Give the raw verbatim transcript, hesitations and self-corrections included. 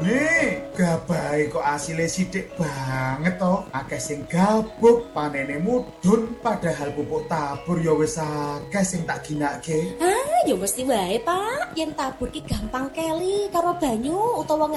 Jane gabahe kok asile sithik banget to. Akeh sing gabuk, panene mudhun, padahal pupuk tabur ya wis akeh sing tak ginake. Ah, ya mesti wae, Pak. Yen tabur ki gampang keli karo banyu utawa